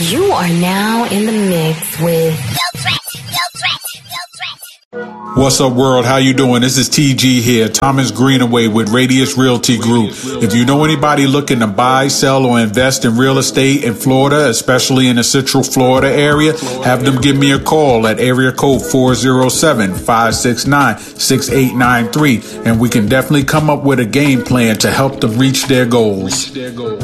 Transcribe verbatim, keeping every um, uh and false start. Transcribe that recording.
You are now in the mix with What's up, world? How you doing? This is T G here, Thomas Greenaway with Radius Realty Group. If you know anybody looking to buy, sell, or invest in real estate in Florida, especially in the Central Florida area, have them give me a call at area code four oh seven, five six nine, six eight nine three, and we can definitely come up with a game plan to help them reach their goals.